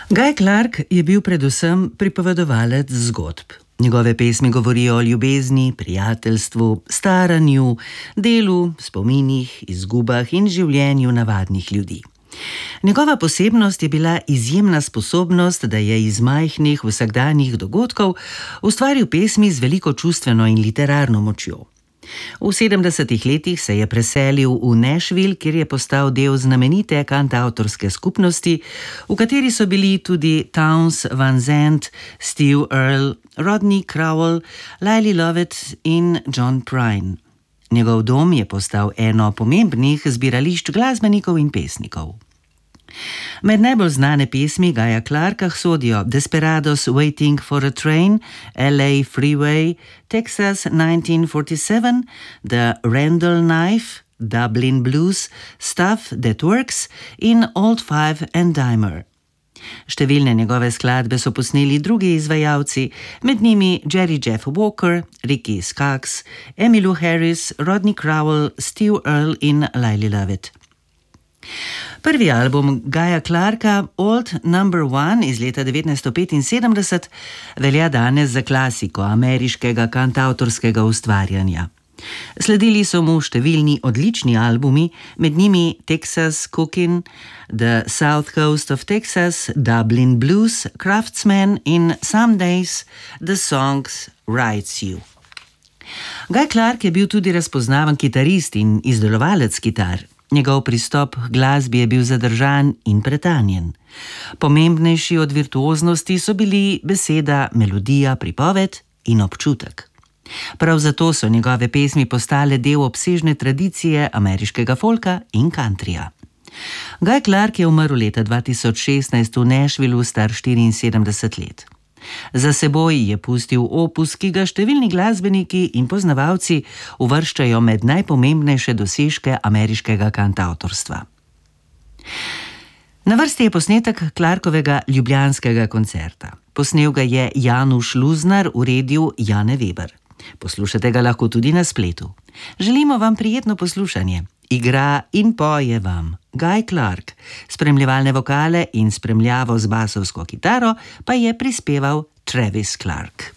Guy Clark je bil predvsem pripovedovalec zgodb. Njegove pesmi govorijo o ljubezni, prijateljstvu, staranju, delu, spominih, izgubah in življenju navadnih ljudi. Njegova posebnost je bila izjemna sposobnost, da je iz majhnih vsakdanjih dogodkov ustvaril pesmi z veliko čustveno in literarno močjo. V 70. letih se je preselil v Nashville, kjer je postal del znamenite kantavtorske skupnosti, v kateri so bili tudi Townes Van Zandt, Steve Earle, Rodney Crowell, Lyle Lovett in John Prine. Njegov dom je postal eno pomembnih zbirališč glasbenikov in pesnikov. Med najbolj znane pesmi Guyja Clarka sodijo Desperados Waiting for a Train, LA Freeway, Texas 1947, The Randall Knife, Dublin Blues, Stuff That Works in Old Five and Dimer. Številne njegove skladbe so posneli drugi izvajalci, med njimi Jerry Jeff Walker, Ricky Skaggs, Emmylou Harris, Rodney Crowell, Steve Earle in Lyle Lovett. Prvi album Guyja Clarka, Old Number One iz leta 1975, velja danes za klasiko ameriškega kantavtorskega ustvarjanja. Sledili so mu številni odlični albumi, med njimi Texas Cookin', The South Coast of Texas, Dublin Blues, Craftsman in Some Days The Songs Writes You. Guy Clark je bil tudi razpoznaven kitarist in izdelovalec kitar. Njegov pristop k glasbi je bil zadržan in pretanjen. Pomembnejši od virtuoznosti so bili beseda, melodija, pripoved in občutek. Prav zato so njegove pesmi postale del obsežne tradicije ameriškega folka in countryja. Guy Clark je umrl leta 2016 v Nashvillu, star 74 let. Za seboj je pustil opus, ki ga številni glasbeniki in poznavalci uvrščajo med najpomembnejše dosežke ameriškega kantavtorstva. Na vrsti je posnetek Clarkovega ljubljanskega koncerta. Posnel ga je Januš Luznar v rediju Jane Weber. Poslušate ga lahko tudi na spletu. Želimo vam prijetno poslušanje. Igra in poje vam Guy Clark, spremljevalne vokale in spremljavo z basovsko kitaro pa je prispeval Travis Clark.